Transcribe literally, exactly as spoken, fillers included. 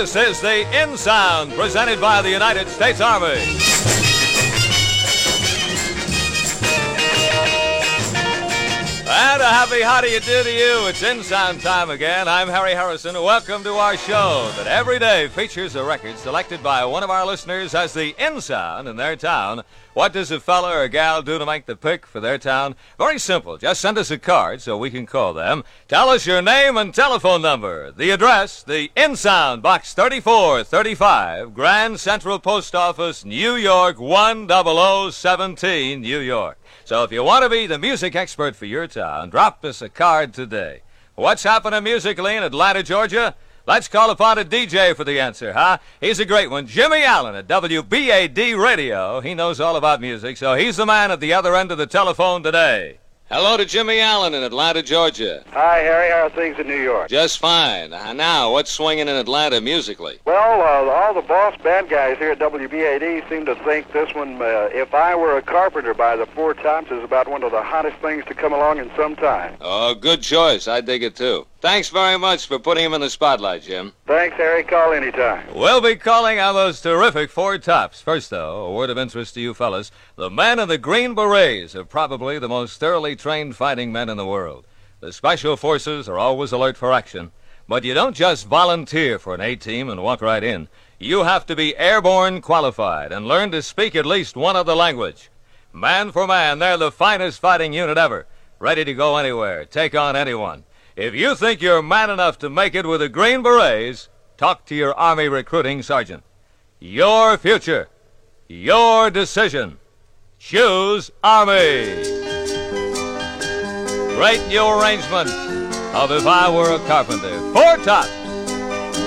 This is the In Sound, presented by the United States Army. And a happy how do you do to you. It's In Sound time again. I'm Harry Harrison. Welcome to our show that every day features a record selected by one of our listeners as the In Sound in their town. What does a fella or gal do to make the pick for their town? Very simple. Just send us a card so we can call them. Tell us your name and telephone number. The address, the In Sound, Box thirty-four thirty-five, Grand Central Post Office, New York, one double oh seventeen, New York. So if you want to be the music expert for your town, drop us a card today. What's happening musically in Atlanta, Georgia? Let's call upon a D J for the answer, huh? He's a great one. Jimmy Allen at W B A D Radio. He knows all about music, so he's the man at the other end of the telephone today. Hello to Jimmy Allen in Atlanta, Georgia. Hi, Harry. How are things in New York? Just fine. Uh, now, what's swinging in Atlanta musically? Well, uh, all the boss band guys here at W B A D seem to think this one, uh, If I Were a Carpenter by the Four Tops, is about one of the hottest things to come along in some time. Oh, good choice. I dig it, too. Thanks very much for putting him in the spotlight, Jim. Thanks, Harry. Call anytime. We'll be calling on those terrific Four Tops. First, though, a word of interest to you fellas. The men in the Green Berets are probably the most thoroughly trained fighting men in the world. The Special Forces are always alert for action. But you don't just volunteer for an A-team and walk right in. You have to be airborne qualified and learn to speak at least one other language. Man for man, they're the finest fighting unit ever. Ready to go anywhere, take on anyone. If you think you're man enough to make it with the Green Berets, talk to your Army recruiting sergeant. Your future, your decision. Choose Army. Great new arrangement of If I Were a Carpenter. Four Tops.